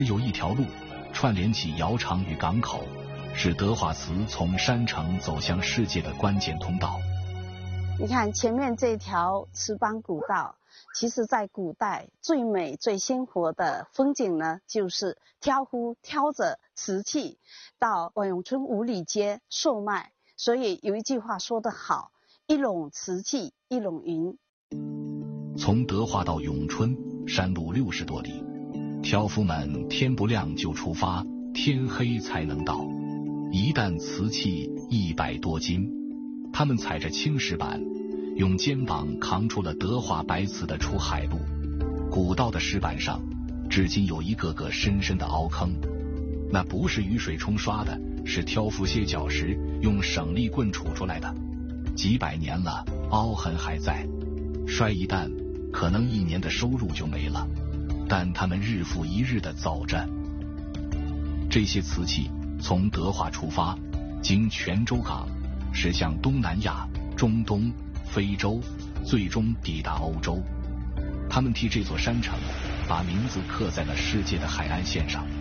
有一条路串联起窑厂与港口，是德华瓷从山城走向世界的关键通道。 你看前面这条瓷邦古道，其实在古代最美最鲜活的风景呢，就是挑夫挑着瓷器到永春五里街售卖。所以有一句话说得好，一垄瓷器一垄银。 从德华到永春山路60多里，挑夫们天不亮就出发，天黑才能到。一担瓷器100多斤，他们踩着青石板，用肩膀扛出了德华白瓷的出海路。古道的石板上至今有一个个深深的凹坑，那不是雨水冲刷的，是挑夫歇脚时用省力棍杵出来的。几百年了，凹痕还在，摔一担可能1年的收入就没了，但他们日复一日地走着。这些瓷器从德华出发，经泉州港驶向东南亚、中东、非洲，最终抵达欧洲。他们替这座山城把名字刻在了世界的海岸线上。